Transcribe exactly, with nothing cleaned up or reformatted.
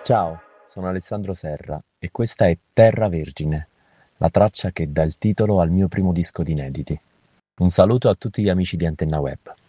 Ciao, sono Alessandro Serra e questa è Terra Vergine, la traccia che dà il titolo al mio primo disco di inediti. Un saluto a tutti gli amici di Antenna Web.